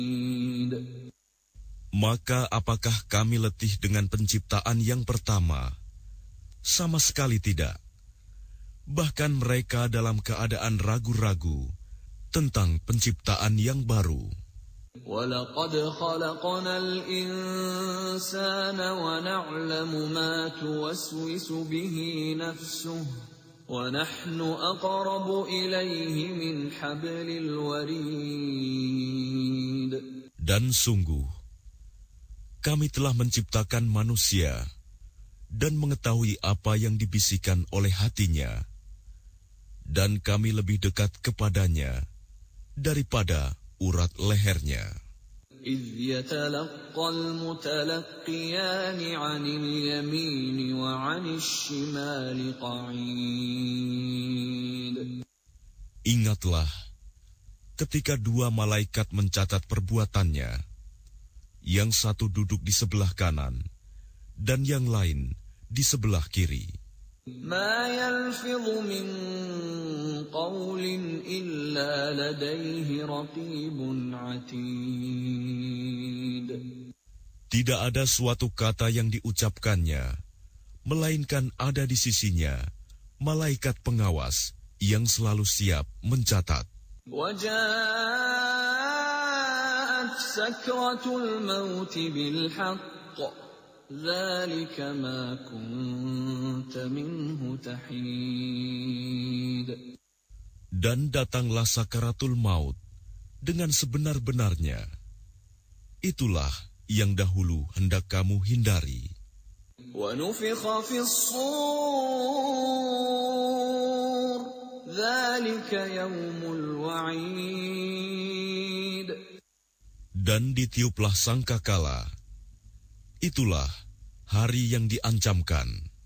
Maka apakah kami letih dengan penciptaan yang pertama? Sama sekali tidak. Bahkan mereka dalam keadaan ragu-ragu tentang penciptaan yang baru. وَلَقَدْ خَلَقْنَا الْإِنسَانَ وَنَعْلَمُ مَا تُوَسْوِسُ بِهِ نَفْسُهُ وَنَحْنُ أَقْرَبُ إِلَيْهِ مِنْ حَبْلِ الْوَرِيدِ. Dan sungguh, kami telah menciptakan manusia dan mengetahui apa yang dibisikkan oleh hatinya, dan kami lebih dekat kepadanya daripada urat lehernya. إِذْ يَتَلَقَّى الْمُتَلَقِّيَانِ عَنِ الْيَمِينِ وَعَنِ الشِّمَالِ قَعِيدٌ. Ingatlah, ketika dua malaikat mencatat perbuatannya, yang satu duduk di sebelah kanan, dan yang lain di sebelah kiri. مَا يَلْفِظُ مِنْ قَوْلٍ إِلَّا لَدَيْهِ رَقِيبٌ عَتِيدٌ. Tidak ada suatu kata yang diucapkannya, melainkan ada di sisinya malaikat pengawas yang selalu siap mencatat. وَجَاءَتْ سَكْرَةُ الْمَوْتِ بِالْحَقِّ ذَلِكَ مَا كُنْتَ مِنْهُ تَحِيدٌ. Dan datanglah sakaratul maut dengan sebenar-benarnya. Itulah yang dahulu hendak kamu hindari. وَنُفِخَ فِي الصُّورِ ذَلِكَ يَوْمُ الْوَعِيدِ. Dan ditiuplah sangkakala. Itulah hari yang diancamkan.